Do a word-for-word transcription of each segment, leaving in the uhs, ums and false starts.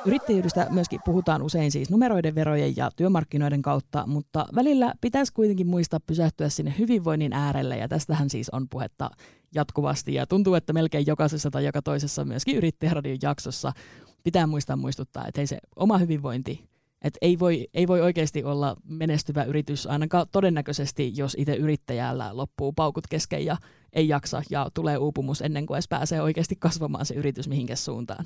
Yrittäjyydestä myöskin puhutaan usein siis numeroiden, verojen ja työmarkkinoiden kautta, mutta välillä pitäisi kuitenkin muistaa pysähtyä sinne hyvinvoinnin äärelle, ja tästähän siis on puhetta jatkuvasti, ja tuntuu, että melkein jokaisessa tai joka toisessa myöskin Yrittäjäradion jaksossa pitää muistaa muistuttaa, että hei, se oma hyvinvointi, että ei voi, ei voi oikeasti olla menestyvä yritys ainakaan todennäköisesti, jos itse yrittäjällä loppuu paukut kesken ja ei jaksa ja tulee uupumus ennen kuin edes pääsee oikeasti kasvamaan se yritys mihinkä suuntaan.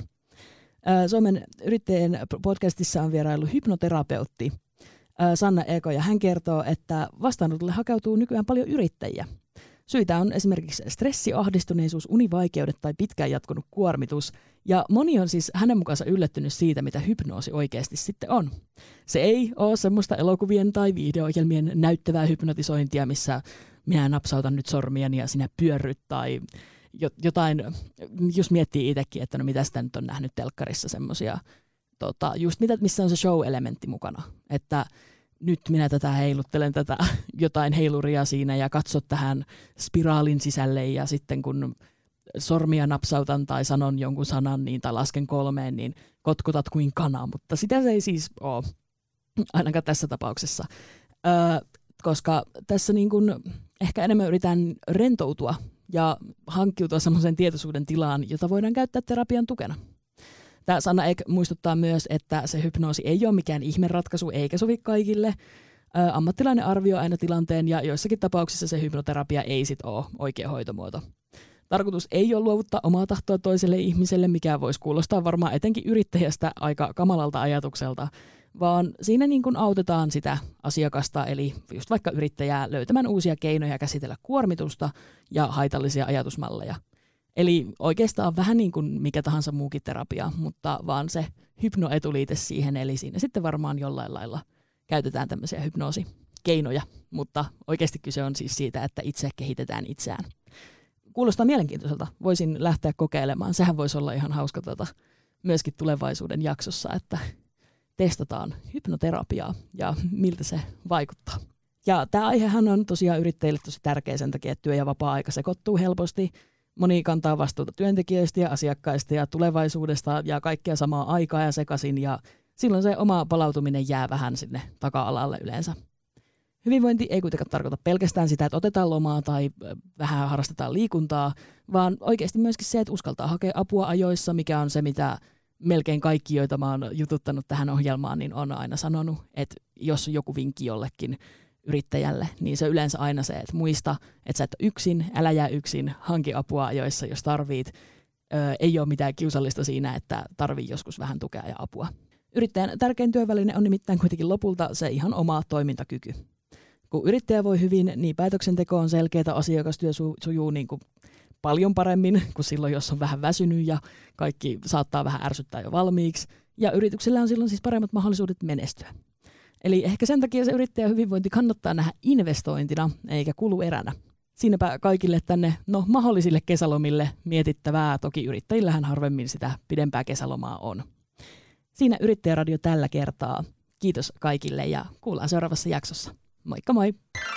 Suomen yrittäjien podcastissa on vieraillut hypnoterapeutti Sanna Eko, ja hän kertoo, että vastaanotolle hakeutuu nykyään paljon yrittäjiä. Syitä on esimerkiksi stressi, ahdistuneisuus, univaikeudet tai pitkään jatkunut kuormitus, ja moni on siis hänen mukaansa yllättynyt siitä, mitä hypnoosi oikeasti sitten on. Se ei ole semmoista elokuvien tai viihdeohjelmien näyttävää hypnotisointia, missä minä napsautan nyt sormiani ja sinä pyörryt tai jotain, just miettii itsekin, että no mitä sitä nyt on nähnyt telkkarissa semmoisia, tota, just mitä, missä on se show-elementti mukana, että nyt minä tätä heiluttelen tätä jotain heiluria siinä ja katso tähän spiraalin sisälle ja sitten kun sormia napsautan tai sanon jonkun sanan niin, tai lasken kolmeen, niin kotkutat kuin kana, mutta sitä se ei siis ole ainakaan tässä tapauksessa, öö, koska tässä niin kun ehkä enemmän yritän rentoutua ja hankkiutua semmoisen tietoisuuden tilaan, jota voidaan käyttää terapian tukena. Tämä Sanna Ek muistuttaa myös, että se hypnoosi ei ole mikään ihmeratkaisu eikä sovi kaikille. Ä, ammattilainen arvioi aina tilanteen ja joissakin tapauksissa se hypnoterapia ei sit ole oikea hoitomuoto. Tarkoitus ei ole luovuttaa omaa tahtoa toiselle ihmiselle, mikä voisi kuulostaa varmaan etenkin yrittäjästä aika kamalalta ajatukselta, vaan siinä niin kuin autetaan sitä asiakasta, eli just vaikka yrittäjää löytämään uusia keinoja käsitellä kuormitusta ja haitallisia ajatusmalleja. Eli oikeastaan vähän niin kuin mikä tahansa muukin terapia, mutta vaan se hypnoetuliite siihen, eli siinä sitten varmaan jollain lailla käytetään tämmöisiä hypnoosikeinoja, mutta oikeasti kyse on siis siitä, että itse kehitetään itseään. Kuulostaa mielenkiintoiselta, voisin lähteä kokeilemaan, sehän voisi olla ihan hauska tuota, myöskin tulevaisuuden jaksossa, että testataan hypnoterapiaa ja miltä se vaikuttaa. Ja tämä aihehan on tosiaan yrittäjille tosi tärkeä sen takia, että työ- ja vapaa-aika sekoittuu helposti. Moni kantaa vastuuta työntekijöistä ja asiakkaista ja tulevaisuudesta ja kaikkea samaa aikaa ja sekaisin, ja silloin se oma palautuminen jää vähän sinne taka-alalle yleensä. Hyvinvointi ei kuitenkaan tarkoita pelkästään sitä, että otetaan lomaa tai vähän harrastetaan liikuntaa, vaan oikeasti myöskin se, että uskaltaa hakea apua ajoissa, mikä on se, mitä melkein kaikki, joita mä oon jututtanut tähän ohjelmaan, niin on aina sanonut, että jos joku vinkki jollekin yrittäjälle, niin se yleensä aina se, että muista, että sä et ole yksin, älä jää yksin, hanki apua ajoissa, jos tarvit. Öö, ei ole mitään kiusallista siinä, että tarvii joskus vähän tukea ja apua. Yrittäjän tärkein työväline on nimittäin kuitenkin lopulta se ihan oma toimintakyky. Kun yrittäjä voi hyvin, niin päätöksenteko on selkeää, asiakastyö sujuu niin kuin paljon paremmin kuin silloin, jos on vähän väsynyt ja kaikki saattaa vähän ärsyttää jo valmiiksi. Ja yrityksellä on silloin siis paremmat mahdollisuudet menestyä. Eli ehkä sen takia se yrittäjän hyvinvointi kannattaa nähdä investointina eikä kulueränä. Siinäpä kaikille tänne no, mahdollisille kesälomille mietittävää. Toki yrittäjillähän harvemmin sitä pidempää kesälomaa on. Siinä Yrittäjäradio tällä kertaa. Kiitos kaikille ja kuullaan seuraavassa jaksossa. Moikka moi!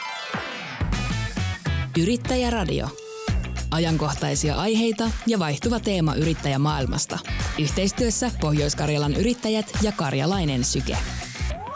Yrittäjäradio. Ajankohtaisia aiheita ja vaihtuva teema yrittäjämaailmasta. Yhteistyössä Pohjois-Karjalan yrittäjät ja Karjalainen Syke.